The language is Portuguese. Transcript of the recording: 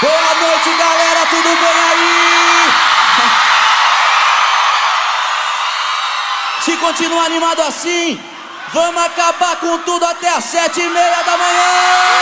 Boa noite, galera, tudo bem aí? Se continuar animado assim, vamos acabar com tudo até as 7h30 da manhã!